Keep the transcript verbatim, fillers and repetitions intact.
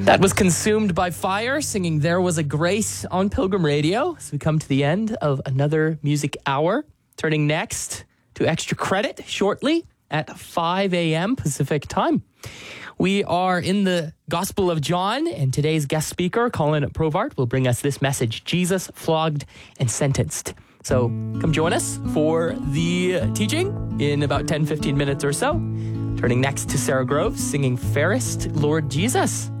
That was Consumed by Fire, singing There Was a Grace on Pilgrim Radio. As we come to the end of another music hour, turning next to Extra Credit shortly at five a.m. Pacific time. We are in the Gospel of John, and today's guest speaker, Colin Provart, will bring us this message: Jesus flogged and sentenced. So come join us for the teaching in about ten, fifteen minutes or so. Turning next to Sarah Groves, singing Fairest Lord Jesus.